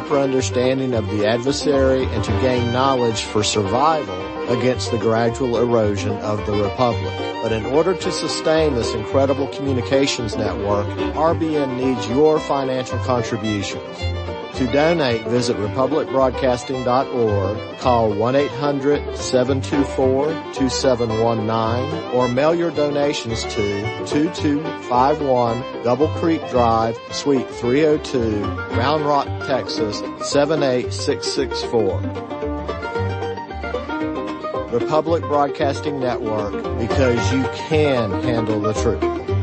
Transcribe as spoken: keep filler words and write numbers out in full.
deeper understanding of the adversary and to gain knowledge for survival against the gradual erosion of the Republic. But in order to sustain this incredible communications network, R B N needs your financial contributions. To donate, visit republic broadcasting dot org, call one eight hundred seven two four two seven one nine, or mail your donations to two two five one Double Creek Drive, Suite three oh two, Round Rock, Texas seven eight six six four. Republic Broadcasting Network, because you can handle the truth.